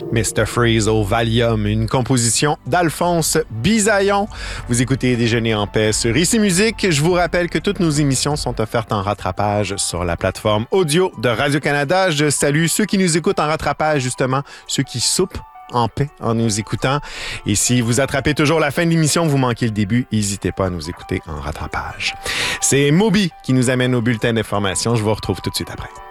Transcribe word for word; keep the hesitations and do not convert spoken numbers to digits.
mister Freeze au Valium, une composition d'Alphonse Bisaillon. Vous écoutez Déjeuner en paix sur Ici Musique. Je vous rappelle que toutes nos émissions sont offertes en rattrapage sur la plateforme audio de Radio-Canada. Je salue ceux qui nous écoutent en rattrapage, justement, ceux qui soupent en paix en nous écoutant. Et si vous attrapez toujours la fin de l'émission, vous manquez le début, n'hésitez pas à nous écouter en rattrapage. C'est Moby qui nous amène au bulletin d'information. Je vous retrouve tout de suite après.